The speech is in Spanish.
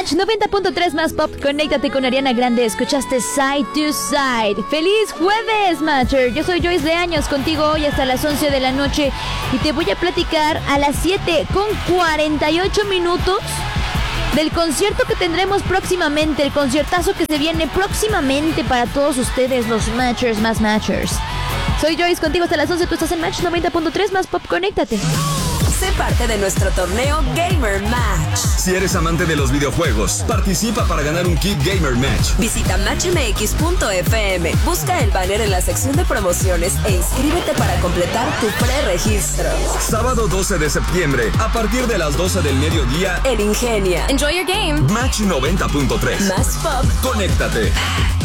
Match 90.3 más pop. Conéctate con Ariana Grande. Escuchaste Side to Side. ¡Feliz jueves, Matcher! Yo soy Joyce Leaños, contigo hoy hasta las 11 de la noche. Y te voy a platicar a las 7:48 del concierto que tendremos próximamente. El conciertazo que se viene próximamente para todos ustedes, los Matchers más Matchers. Soy Joyce, contigo hasta las 11. Tú estás en Match 90.3 más pop. Conéctate. Sé parte de nuestro torneo Gamer Match. Si eres amante de los videojuegos, participa para ganar un kit Gamer Match. Visita matchmx.fm, busca el banner en la sección de promociones e inscríbete para completar tu preregistro. Sábado 12 de septiembre, a partir de las 12 del mediodía, en Ingenia. Enjoy your game. Match 90.3. Más pop. Conéctate.